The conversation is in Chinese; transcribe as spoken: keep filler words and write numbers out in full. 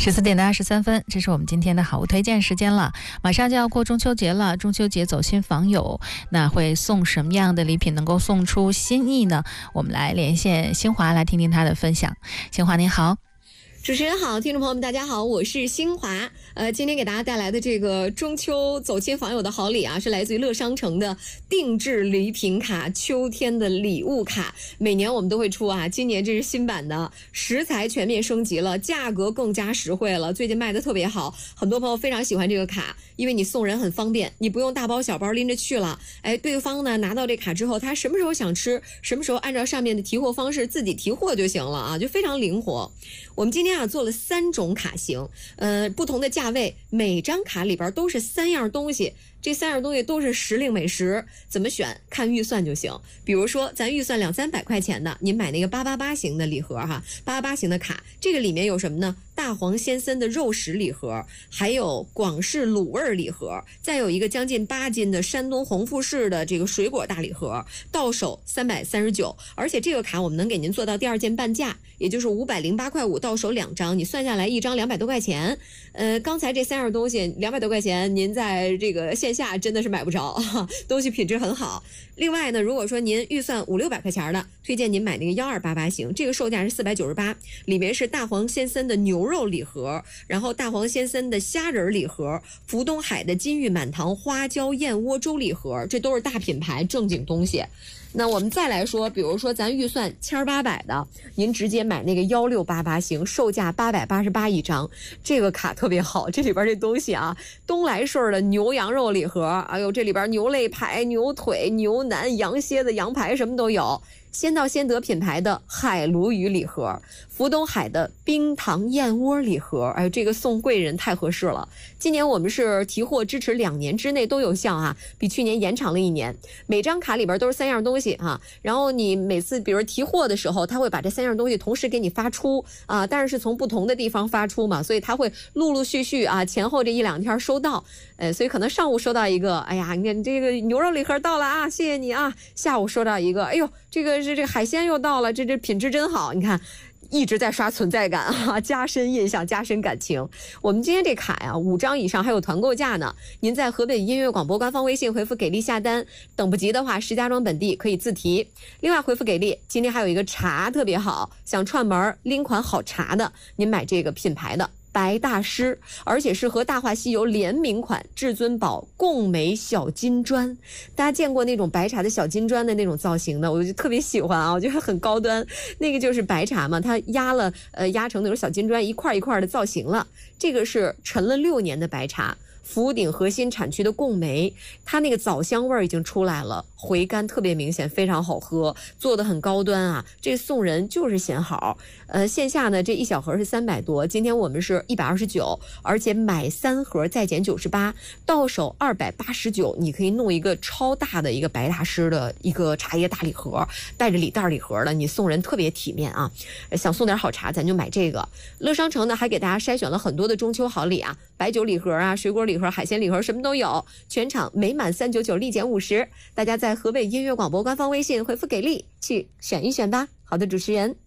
十四点的二十三分，这是我们今天的好物推荐时间了。马上就要过中秋节了，中秋节走亲访友，那会送什么样的礼品能够送出心意呢？我们来连线新华来听听他的分享。新华您好。 主持人好，听众朋友们大家好，我是新华。呃，今天给大家带来的这个中秋走亲访友的好礼啊，是来自于乐商城的定制礼品卡，秋天的礼物卡。每年我们都会出啊，今年这是新版的，食材全面升级了，价格更加实惠了，最近卖的特别好，很多朋友非常喜欢这个卡，因为你送人很方便，你不用大包小包拎着去了。哎，对方呢拿到这卡之后，他什么时候想吃，什么时候按照上面的提货方式自己提货就行了啊，就非常灵活。我们今天啊做了三种卡型，呃，不同的价位，每张卡里边都是三样东西，这三样东西都是时令美食，怎么选看预算就行。比如说咱预算两三百块钱的，您买那个八八八型的礼盒哈，八八八型的卡，这个里面有什么呢？大黄鲜森的肉食礼盒，还有广式卤味礼盒，再有一个将近八斤的山东红富士的这个水果大礼盒，到手三百三十九，而且这个卡我们能给您做到第二件半价，也就是五百零八块五，到手两张，你算下来一张两百多块钱。呃，刚才这三样东西两百多块钱，您在这个线下真的是买不着，东西品质很好。另外呢，如果说您预算五六百块钱的，推荐您买那个幺二八八型，这个售价是四百九十八，里面是大黄鲜森的牛肉礼盒，然后大黄鲜森的虾仁礼盒，福东海的金玉满堂花椒燕窝粥礼盒，这都是大品牌正经东西。那我们再来说，比如说咱预算千八百的，您直接买那个幺六八八型，售价八百八十八一张，这个卡特别好，这里边这东西啊，东来顺的牛羊肉礼盒，哎呦，这里边牛肋排、牛腿、牛腩、羊蝎子、羊排什么都有。先到先得品牌的海鲈鱼礼盒，福东海的冰糖燕窝礼盒，哎，这个送贵人太合适了。今年我们是提货支持两年之内都有效啊，比去年延长了一年。每张卡里边都是三样东西啊，然后你每次比如提货的时候，他会把这三样东西同时给你发出啊，但是是从不同的地方发出嘛，所以他会陆陆续续啊，前后这一两天收到，呃，所以可能上午收到一个，哎呀，你看这个牛肉礼盒到了啊，谢谢你啊。下午收到一个，哎呦，这个是这个海鲜又到了，这这品质真好，你看。一直在刷存在感啊，加深印象，加深感情。我们今天这卡呀，五张以上还有团购价呢。您在河北音乐广播官方微信回复给力下单，等不及的话，石家庄本地可以自提。另外回复给力，今天还有一个茶特别好，想串门拎款好茶的，您买这个品牌的。白大师，而且是和大话西游联名款至尊宝贡眉小金砖。大家见过那种白茶的小金砖的那种造型的，我就特别喜欢啊，我觉得很高端。那个就是白茶嘛，它压了呃压成那种小金砖一块一块的造型了。这个是陈了六年的白茶。福鼎核心产区的贡眉，它那个枣香味儿已经出来了，回甘特别明显，非常好喝，做的很高端啊。这送人就是显好。呃，线下呢这一小盒是三百多，今天我们是一百二十九，而且买三盒再减九十八，到手二百八十九，你可以弄一个超大的一个白大师的一个茶叶大礼盒，带着礼袋礼盒的，你送人特别体面啊。想送点好茶，咱就买这个。乐商城呢还给大家筛选了很多的中秋好礼啊，白酒礼盒啊，水果礼盒、海鲜礼盒什么都有，全场每满三九九立减五十，大家在河北音乐广播官方微信回复给力去选一选吧。好的，主持人。